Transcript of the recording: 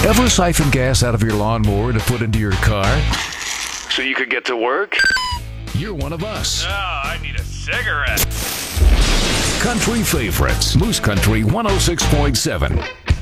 Ever siphon gas out of your lawnmower to put into your car so you could get to work? You're one of us. Oh, I need a cigarette. Country favorites. Moose Country 106.7.